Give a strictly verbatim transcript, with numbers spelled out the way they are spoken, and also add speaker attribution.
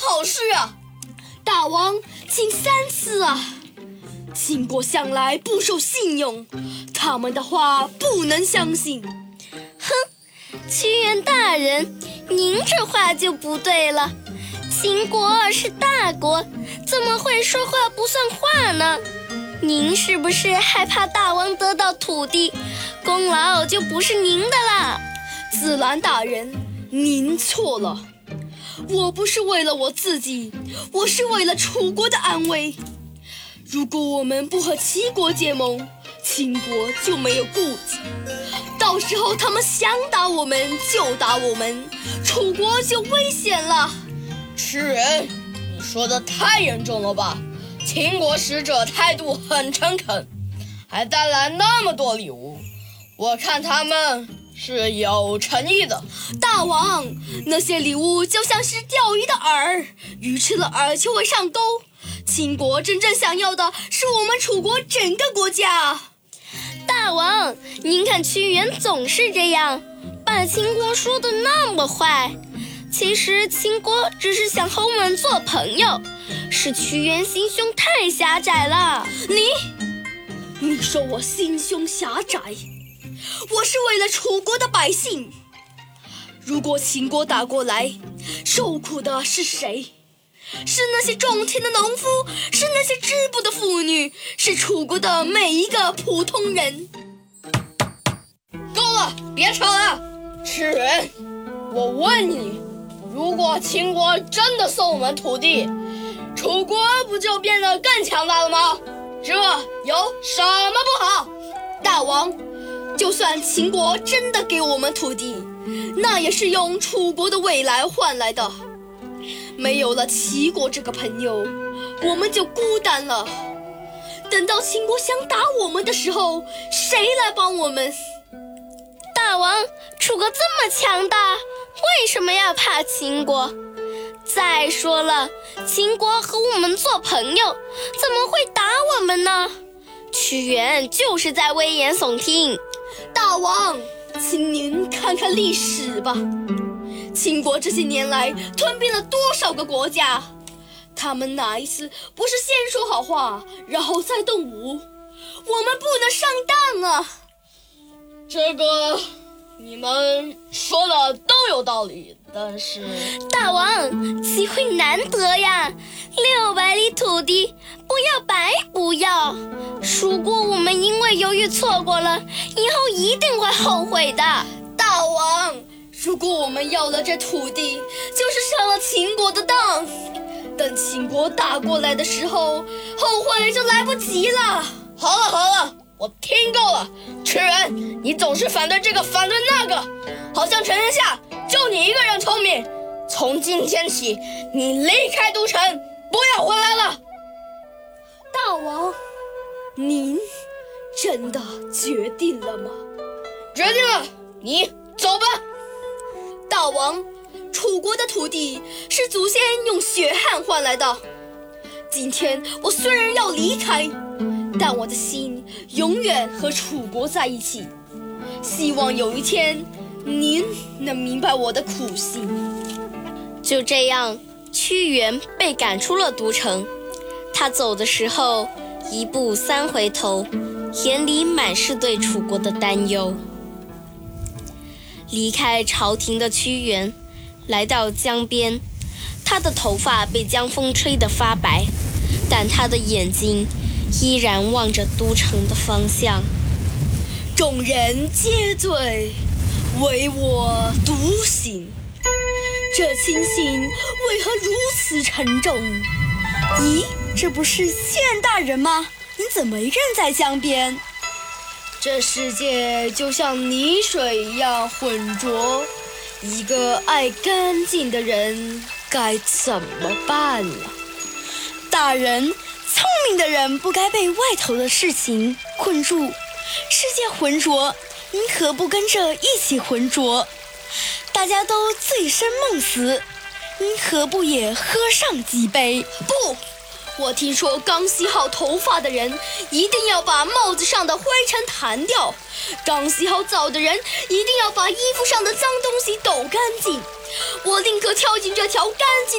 Speaker 1: 好事啊！
Speaker 2: 大王，请三思啊！秦国向来不守信用，他们的话不能相信。
Speaker 3: 哼，屈原大人，您这话就不对了。秦国是大国，怎么会说话不算话呢？您是不是害怕大王得到土地，功劳就不是您的啦？
Speaker 2: 子兰大人，您错了。我不是为了我自己，我是为了楚国的安危。如果我们不和齐国结盟，秦国就没有顾忌，到时候他们想打我们就打我们，楚国就危险了。
Speaker 1: 屈原，你说的太严重了吧？秦国使者态度很诚恳，还带来那么多礼物，我看他们是有诚意的。
Speaker 2: 大王，那些礼物就像是钓鱼的饵，鱼吃了饵就会上钩。秦国真正想要的是我们楚国整个国家。
Speaker 3: 大王，您看屈原总是这样，把秦国说得那么坏。其实秦国只是想和我们做朋友，是屈原心胸太狭窄了。
Speaker 2: 你，你说我心胸狭窄？我是为了楚国的百姓。如果秦国打过来，受苦的是谁？是那些种田的农夫，是那些织布的妇女，是楚国的每一个普通人。
Speaker 1: 够了，别吵了。屈原，我问你，如果秦国真的送我们土地，楚国不就变得更强大了吗？这有什么不好？
Speaker 2: 大王，就算秦国真的给我们土地，那也是用楚国的未来换来的。没有了齐国这个朋友，我们就孤单了。等到秦国想打我们的时候，谁来帮我们？
Speaker 3: 大王，楚国这么强大，为什么要怕秦国？再说了，秦国和我们做朋友，怎么会打我们呢？屈原就是在危言耸听。
Speaker 2: 大王，请您看看历史吧。秦国这些年来吞并了多少个国家？他们哪一次不是先说好话，然后再动武？我们不能上当啊！
Speaker 1: 这个你们说的都有道理，但是
Speaker 3: 大王，机会难得呀，六百里土地不要白不要。如果我们因为犹豫错过了，以后一定会后悔的。
Speaker 2: 大王，如果我们要了这土地，就是上了秦国的当，等秦国打过来的时候，后悔就来不及了。
Speaker 1: 好了好了，我听够了。屈原，你总是反对这个反对那个，好像全天下就你一个人聪明。从今天起，你离开都城，不要回来了。
Speaker 2: 大王，您真的决定了吗？
Speaker 1: 决定了，你走吧。
Speaker 2: 大王，楚国的土地是祖先用血汗换来的。今天我虽然要离开，但我的心永远和楚国在一起。希望有一天您能明白我的苦心。
Speaker 3: 就这样，屈原被赶出了都城。他走的时候一步三回头，眼里满是对楚国的担忧。离开朝廷的屈原来到江边，他的头发被江风吹得发白，但他的眼睛依然望着都城的方向。
Speaker 2: 众人皆醉，唯我独醒。这清醒为何如此沉重？咦，这不是谢安大人吗？你怎么一个人在江边？这世界就像泥水一样浑浊，一个爱干净的人该怎么办呢？大人，聪明的人不该被外头的事情困住。世界浑浊，您何不跟着一起浑浊？大家都醉生梦死，您何不也喝上几杯？不，我听说刚洗好头发的人一定要把帽子上的灰尘弹掉，刚洗好澡的人一定要把衣服上的脏东西抖干净。我宁可跳进这条干净